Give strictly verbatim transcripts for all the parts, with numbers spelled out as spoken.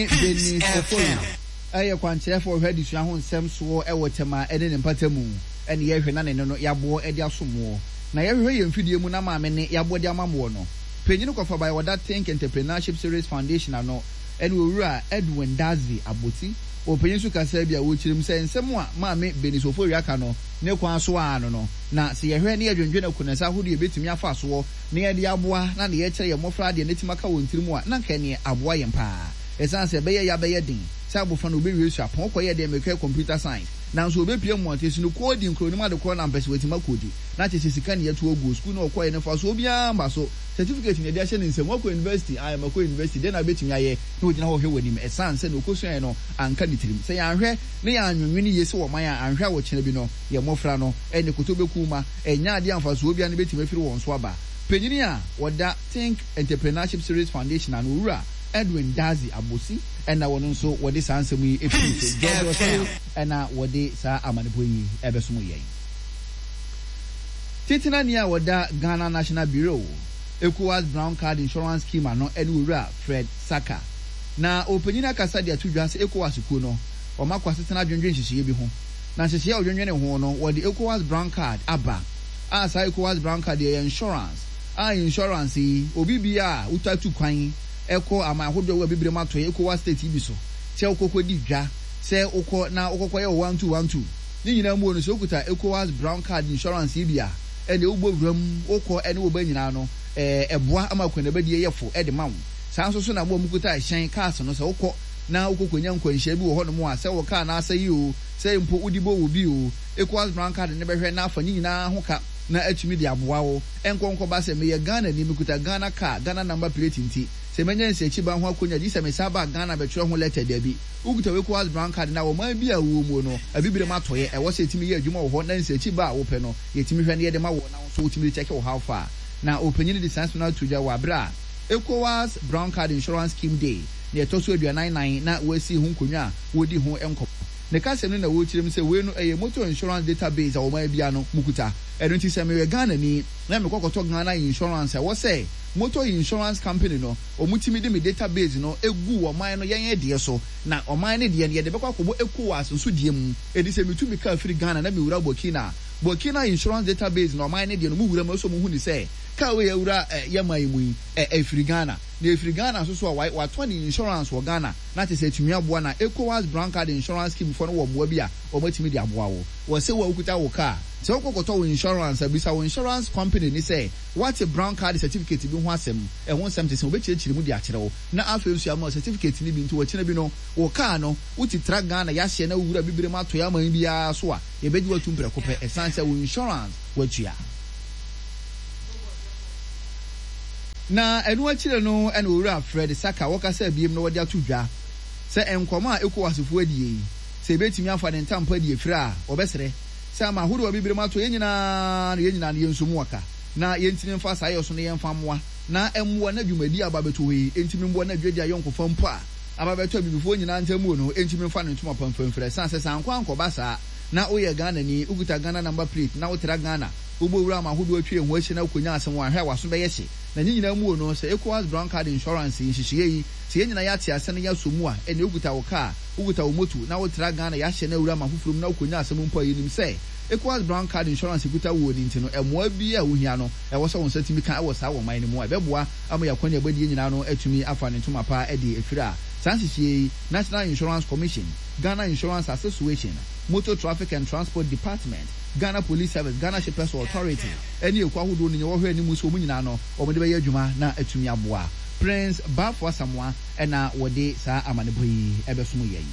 Benin Sofolo. Aye kwankyerɛ for hwɛ disua ho nsɛm so ɛwɔ tema ɛne ne mpatamu ɛne yɛhwɛ na ne no yɛaboɔ ɛde asomoɔ. Na yɛhwɛ yɛn mfidie mu na maame ne yɛaboɔ de amamoɔ no. Penyini kɔfa by Wada Think Entrepreneurship Series Foundation ano ɛne owura Edwin Dazi Aboti. Openyin su kasa bia wo chirim sɛ nsɛm a maame Benin Sofolo aka no ne kwan so ano no. Na sɛ yɛhwɛ ne yɛdwendwe na kunasa ho de betumi afa so ne yɛde aboa na ne yɛkyerɛ yɛ mmɔfra de ne timaka wɔ ntirimu a na nka ne aboa yɛn paa. Esan se beye ya beye din se abofra no be wisu apon koye de meka computer science na so obepie mu antesi no coding kronima de kro na mpese wetima kodi na che sika ne yeto ogu school na okoye ne fa so obia mba so certificate ne de ahye ne nsem okọ university I am okọ university de na betimi aye na ogina ho hwe wanim esan se no okosuan no anka ne tirim se ya hwe ne ya anwenwe ne yesi wo man ya anhwe wo kyene bi no ye mofra no e ne kotobeku ma enya ade amfa so obia ne betimi afiri won so aba penyini a Wada Think Entrepreneurship Series Foundation and ura Edwin Dazi Abosi and I want so what this answer me if you and I what they sa amanipui ebesumu yen. Titina near Wada Ghana National Bureau, ECOWAS Brown Card Insurance Scheme and no Edwura Fred Saka. Na openina kasa dia tu dwase ECOWAS kuno o makwa setena dwendwen hihye bi ho. Na hihye o dwendwen ho no what the ECOWAS Brown Card aba. As ECOWAS Brown Card the insurance. Ah insurance obi bia utatu kwan eko ama ahodo wa bibire mato ECOWAS state bi so se okokodi dwa se okọ na okokoye one two one two ni nyina mu no so okuta ECOWAS Brown Card Insurance bia e de ugbo wram okọ ene oba nyina no eh eboa ama kwene badie yefo e de mawo sanso so na bo mukuta hyen cars no se okọ na okokonya nkwanhia bi wo ho no mu a se wo car na asayi o se mpo udibo wo bi o ECOWAS Brown Card ne behwe na afa ni nyina ho ka na atumi de aboa wo enkonko ba se me ye Ghana ni mukuta Ghana car Ghana number plate nti se menye nse chiba ho akonya di se me saba Ghana betwere ho letter da bi uguta ECOWAS Brown Card na wo man bi a wo mu no abibire matoye e wo se timi ye adwuma wo ho na nse chiba wo pe no ye timi hwe ne ye de ma wo na so timi check wo how far na openyini di sense na tuja wa bra ECOWAS Brown Card Insurance Scheme Day ne to so twenty-nine na we si ho nkonwa wodi ho enko ne kasem na wo chirim se we no eye motor insurance database a wo man bia no mukuta eno nti se me Ghana ni na me kokoto Ghana insurance wo say motor insurance company no omutimi de me database no egu wo man no yen de so na o man ne de ne de bekwa kobo ECOWAS nso de mu edi se metumi ka afiri Ghana na me wura Burkina Burkina insurance database no man ne de no mu wura ma so mu hu ni se ka we ya wura yaman mu e afiri Ghana na afiri Ghana so so wa wa twenty insurance wo Ghana na te se tumi aboa na ECOWAS Brown Card Insurance Scheme for no wo moa bi a o matimi de aboa wo wo se wo okuta wo car se wo kokoto wo insurance abisa wo insurance company ni say what a Brown Card certificate bi ho asem e ho asem te se wo be chirechire mu de akere wo na afa nsu ama certificate ni bi nti wo kire bi no wo car no uti tra Ghana ya hye na wura bibire ma to ya man bia so a ye beji watu mpre kopɛ esan se wo insurance watua na enu akire no ena owura Fred Saka wokasa biem no wode atodwa se enkoma a ECOWAS fu adie se betimi afa ne ntampa die fira obesere se ama hodo wa bibire mato yenyina na yenyina na yensumu waka na yentimi mfa sa ayo so ne yemfa moa na emwa na dwumadi ababeto we entimi mbo na dwadi ayonko fampo a ababeto bibifo nyina ntamu no entimi mfa ne ntoma pamfamfira san se san kwa ankoba saa na oye Ghana ni uguta Ghana number plate na wotra Ghana ubo wura ma hodo atwe ho ahye na konya asem wa hwa waso beye hye na nyina mu no se ECOWAS Brown Card Insurance nhihye yi se nyina ya te ase na ya somu a ene uguta wo car uguta wo moto na wotra Ghana ya hye na wura ma fofurum na konya asem mpo yi nim se ECOWAS Brown Card Insurance guta wo ni ntino emoa bi a wo hia no e wo so won satimi kan e wo sa wo man ni mu a beboa ama ya kwanya badi nyina no atumi afa ne ntoma pa e de efira Sansisi National Insurance Commission, Ghana Insurance Association, Motor Traffic and Transport Department, Ghana Police Service, Ghana Shippers Authority. Any of who do ni wo hwe ni muso munyina no omo de be adwuma na atumi aboa. Prince Bafwa Samwa ena wode sa amaneboyi ebesomo yen.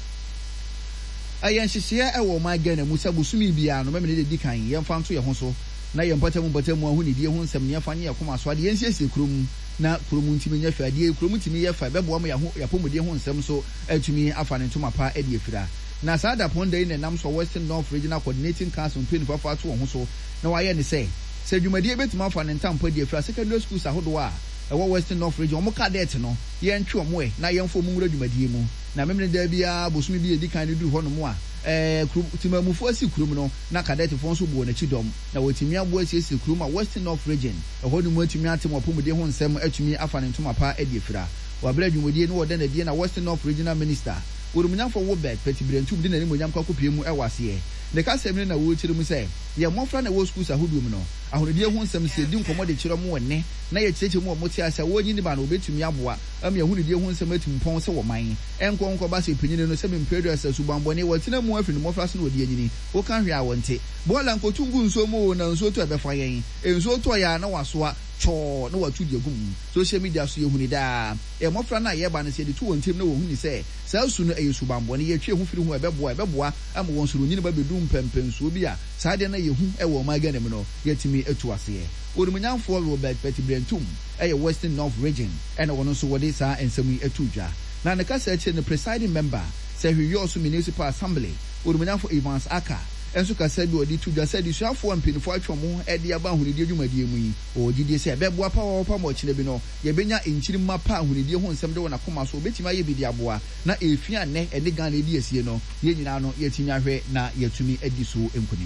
Ayen hihye e wo ma Ghana musa busumi bia no memene de dikan yemfa nto ye ho so na yempatamu batamu ahu ni die ho nsem ne yemfa ne yakoma so ade yensiesie kurom na kurom ntimi nya fa ade kurom ntimi ye fa bebo am ya ho yapomode ho nsem so atumi afa ne ntoma pa ade efira na sada ponda ne nam so Western North Regional Coordinating Council twenty four fa to ho so na waye ne say se dwumadi betuma afa ne ntampa ade efira secondary schools ahodo a ewo Western North Region omo cadet no ye ntwe omo e na ye mfo mu wura dwumadi mu na memne da bia bosumi bi edikan ne du ho no mu a eh timamufu asi kurum no na cadet fo nso bo na chidom na wotimi abo asi asi kurum a Western North Region eho no mu atimi atem opomode ho nsem atumi afa ne ntoma pa ade efira wabra dwumodie no wɔda na die na Western North Regional Minister Urumunyafo Wobet Petibrentum din na nimonyam kwakopie mu ɛwase ne kasɛm ne na wo kyerɛ mu sɛ ye mmɔfra na wo schools ahodum no ahonodie ho nsɛm sɛ di nkɔmɔ de kyerɛ mu wɔ ne na ye kyerɛkyerɛ mu wɔ mote asa wo nyi ne ba na obetumi aboa am ye ahonodie ho nsɛm atum pɔn sɛ wɔ man ɛnkɔ nkɔ ba sɛ panyine no sɛ mempɛdu asa subanbɔne wɔtena mu afiri mmɔfra so na wɔde anyini wo kan hwɛ a wɔnte bola nkotungu nso mu na nso to ɛbɛfa yɛn enso to ya na wasoa cho na watu de gum social media so yehuni da e mofra na ye ba na se de to wontem na wohuni se sa su no eyesu bambo ne ye twe hu firi hu ebeboa ebeboa am won soro nyine ba bedum pempenso bi a sa de na ye hu e wo ma ganem no yetimi atu ase e Urumunyafo Robert Petibrentum e Western North Region e na wono so wode sa ensam atu dwa na ne kasa che ne presiding member se Hwiyosu Municipal Assembly Urumunyafo Evans Aka enso kasa bi odi tu dwa se di suafo mpinifo atwomo e de aba ahunidie dwumadie mu yi o gidie se beboa pa wo pa mo kire bi no ye benya enchirimma pa ahunidie ho nsɛm de wona koma so obetima ye bi de aboa na efia ne ene gan edi esie no ye nyina no ye tinya hwɛ na yetumi edi so enkunim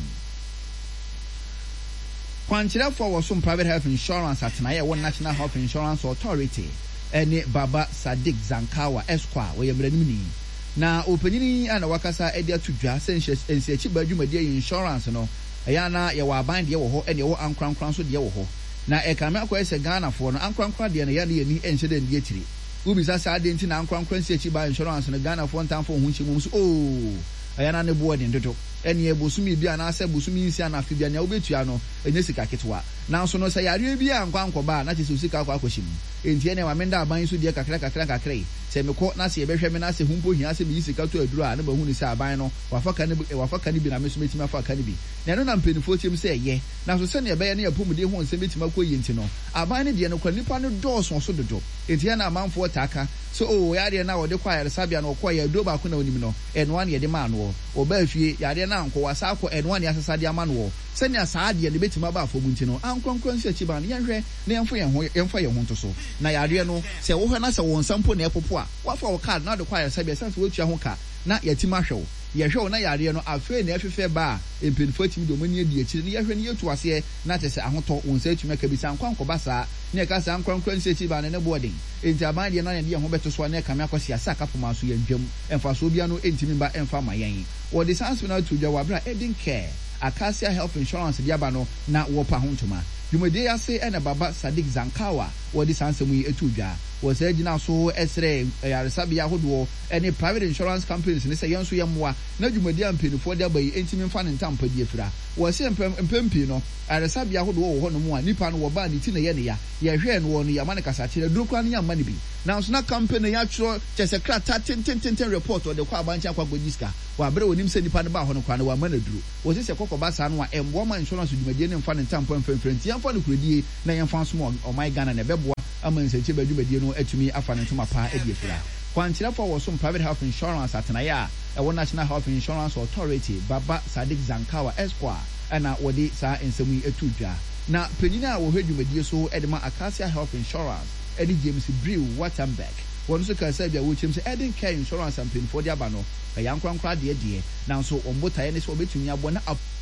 kwankyerɛfo wɔ so private health insurance atena ye wɔ National Health Insurance Authority ene Baba Sadiq Zankawa Esquire wo ye mranimni na opanyini ana wakasa edi atudwa sense ensechi badwumadie insurance no eya na ye wa aban de wo ho ene wo ankrankran so de wo ho na e kame akoyese Ghana fo no ankrankran de na ya ne yani ense de ndie tiri ubisa sa de nti na ankrankran sechi ba insurance no Ghana fo ntamfo ho nchemu so oh eya na ne bo de ndodo ene e bosumi bi ana se bosumi nsi ana afi bi ana obetua no enye sika ketwa nanso no se yare bi ankwa ankoba na tese sika akwa akoshim enti ene wa menda aban so de kakra kakra kakra se mekɔ na se yebehwɛ me na se humpo hia se bi sika to aduru a na ba hu ni se aban no wafaka ne wafaka ne bi na me so metima afaka ne bi na no na mpenifo tim se ye na so se ne be ye ne yapomde ho nsɛm metima kɔ yenti no aban ne de no kwa nipa no dɔɔso so dodo enti ene amanfo taka so o yare na wo de kwa yare sabia no kɔ ya do ba ko na onim no eno an ye de ma no oba fie yare na anko wasa akɔ eno an ye asasa de ama no se ne asa de ne betima ba afɔ munti no ankonkron se achi ba ne yɛhwɛ ne yɛmfo yɛn ho yɛmfo yɛn ho nto so na yare no se wo hwɛ na se wo nsampo na ɛpopo a wafa wo card na de kwa yare sabia sanse wo tua ho ka na yatima hwɛ yɛhwɛ na yare no afɛ na afefɛ ba empinfo timi do mani adi akiri ne yɛhwɛ ne yɛtu ase na kyɛ sɛ ahotɔ wɔn sɛ atumi aka bi san kwankɔba saa ne ka san kwankwan sɛ ti ba ne ne boarding enti aban de na ne de ho beto so na ka me akɔsi asa ka poma so yɛndwam emfa so bia no entimi ba emfa ma yɛn wɔ de sans na to dwa wabra edin care Acacia Health Insurance de aba no na wo pa ho ntoma dwumade ase ena Baba Sadiq Zankawa wɔ de sansɛm yi etu dwa wɔ sɛ gyina so ɛsrɛ yaresabea ahodoɔ ɛne private insurance companies ne sɛ yɛn so yɛmmoa na dwumade ampenifo de aba yi entimi mfa ne ntampa die fira wɔ sɛ mpempi no yaresabea ahodoɔ wɔ hɔ no mu a nipa no wɔ ba ne ti na yɛ ne ya yɛhwɛ no wɔ no yɛma ne kasa kyerɛ duro kra ne yɛma ne bi nanso na company yɛatwerɛ kyɛ sɛ krata tentententen report ɔde kɔ abankye akɔ agɔgyiska wɔ abrɛ wɔ nim sɛ nipa no ba hɔ no kra no wɔama no duro wɔ sɛ sɛ kɔkɔba saa no a ɛmboa ma insurance dwumade ne mfa ne ntampa mfɛmfrɛ nti yɛmfa no kurodie na yɛmfa nso ma ɔman Ghana na ɛbɛboa ama nsɛnkyɛ badwumadie no atumi afa ne ntoma paa adi afira kwankyerɛfo wɔ so private health insurance atenaeɛ a ɛwɔ National Health Insurance Authority Baba Sadiq Zankawa Esquire ɛna wɔde saa nsɛm yi atu dwa na panyin a wɔhwɛ dwumadie so ɛde ma Acacia Health Insurance ɛne James Brew Wattenberg wɔn nso ka sɛ bia wɔkyerɛm sɛ Eden Care Insurance ampanifo de aba no ɛyɛ ankorankora deɛ deɛ nanso wɔn botaeɛ ne sɛ wɔbɛtumi abɔ na